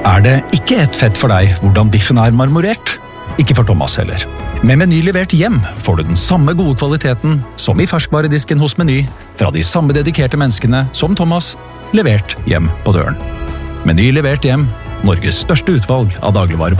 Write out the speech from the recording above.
Er det ikke et fett for deg hvordan biffen er marmorert? Ikke for Thomas heller. Med Meny levert hjem får du den samme gode kvaliteten som i ferskvaredisken hos Meny, fra de samme dedikerte menneskene som Thomas, levert hjem på døren. Meny levert hjem, Norges største utvalg av dagligvarer.